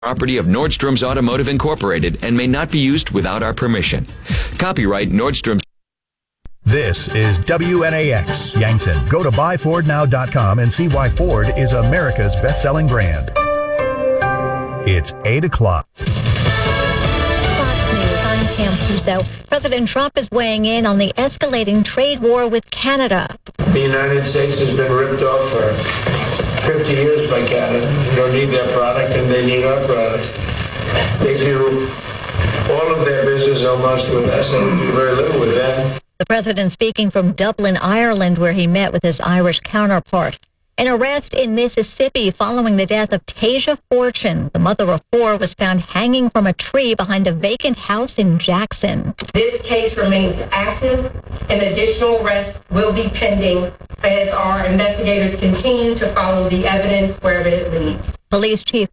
Property of Nordstrom's Automotive Incorporated and may not be used without our permission. Copyright Nordstrom's. This is WNAX Yankton. Go to buyfordnow.com and see why Ford is America's best-selling brand. It's 8 o'clock. Fox News, I'm Pam Puzo. President Trump is weighing in on the escalating trade war with Canada. The United States has been ripped off for 50 years by Canada. We don't need their product, and they need our product. They do all of their business almost with us and very little with them. The president speaking from Dublin, Ireland, where he met with his Irish counterpart. An arrest in Mississippi following the death of Tasia Fortune. The mother of 4 was found hanging from a tree behind a vacant house in Jackson. This case remains active, and additional arrests will be pending as our investigators continue to follow the evidence wherever it leads. Police Chief